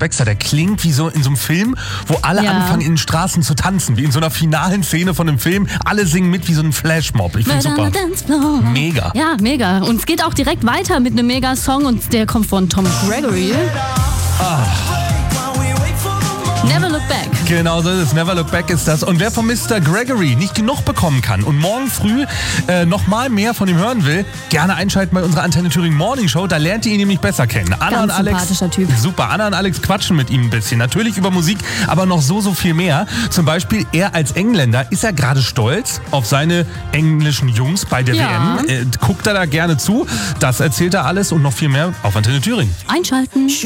Baxter, der klingt wie so in so einem Film, wo alle anfangen, in den Straßen zu tanzen. Wie in so einer finalen Szene von einem Film. Alle singen mit wie so ein Flashmob. Ich finde super. Mega. Ja, mega. Und es geht auch direkt weiter mit einem Mega-Song und der kommt von Tom Gregory. Never Look Back. Genau so ist es. Never Look Back ist das. Und wer von Mr. Gregory nicht genug bekommen kann und morgen früh nochmal mehr von ihm hören will, gerne einschalten bei unserer Antenne Thüringen Morning Show. Da lernt ihr ihn nämlich besser kennen. Anna Ganz und Alex, sympathischer Typ. Super. Anna und Alex quatschen mit ihm ein bisschen. Natürlich über Musik, aber noch so viel mehr. Zum Beispiel, er als Engländer, ist er gerade stolz auf seine englischen Jungs bei der WM. Guckt er da gerne zu. Das erzählt er alles und noch viel mehr auf Antenne Thüringen. Einschalten.